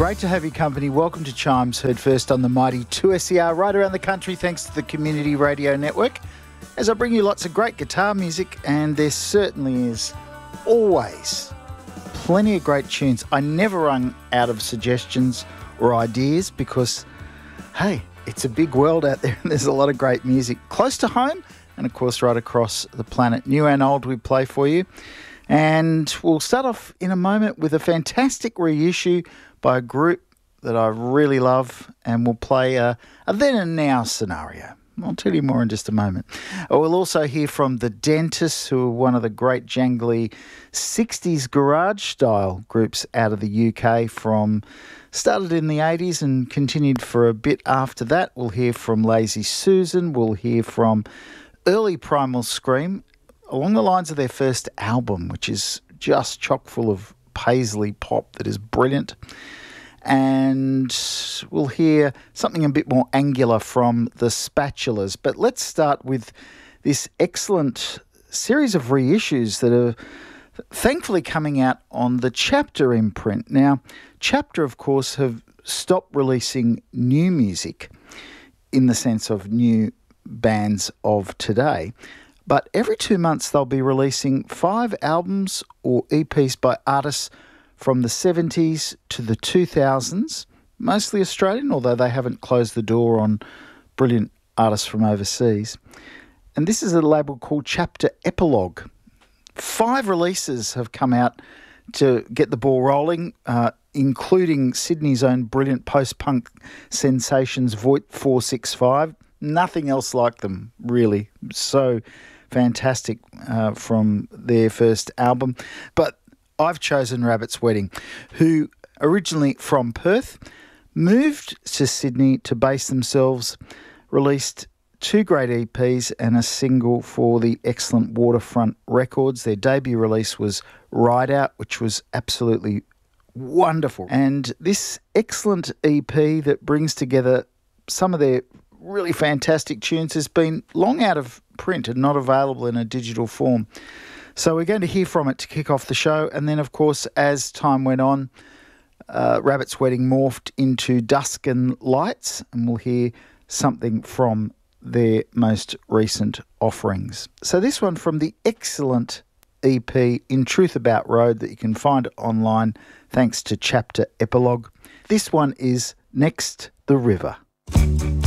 Great to have your company. Welcome to Chimes, heard first on the mighty 2SER right around the country thanks to the Community Radio Network. As I bring you lots of great guitar music, and there certainly is always plenty of great tunes. I never run out of suggestions or ideas because, hey, it's a big world out there and there's a lot of great music close to home and, of course, right across the planet. New and old we play for you. And we'll start off in a moment with a fantastic reissue by a group that I really love, and we'll play a then and now scenario. I'll tell you more in just a moment. We'll also hear from The Dentists, who are one of the great jangly 60s garage-style groups out of the UK started in the 80s and continued for a bit after that. We'll hear from Lazy Susan. We'll hear from early Primal Scream, along the lines of their first album, which is just chock full of paisley pop that is brilliant. And we'll hear something a bit more angular from the Spatulas. But let's start with this excellent series of reissues that are thankfully coming out on the Chapter imprint. Now, Chapter, of course, have stopped releasing new music in the sense of new bands of today. But every 2 months they'll be releasing 5 albums or EPs by artists from the 70s to the 2000s, mostly Australian, although they haven't closed the door on brilliant artists from overseas. And this is a label called Chapter Epilogue. 5 releases have come out to get the ball rolling, including Sydney's own brilliant post-punk sensations, Voight 465. Nothing else like them, really. So fantastic from their first album. But I've chosen Rabbit's Wedding, who originally from Perth, moved to Sydney to base themselves, released 2 great EPs and a single for the excellent Waterfront Records. Their debut release was Ride Out, which was absolutely wonderful. And this excellent EP that brings together some of their really fantastic tunes has been long out of print and not available in a digital form. So we're going to hear from it to kick off the show. And then, of course, as time went on, Rabbit's Wedding morphed into Dusk and Lights, and we'll hear something from their most recent offerings. So this one from the excellent EP In Truth About Road that you can find online thanks to Chapter Epilogue. This one is Next the River.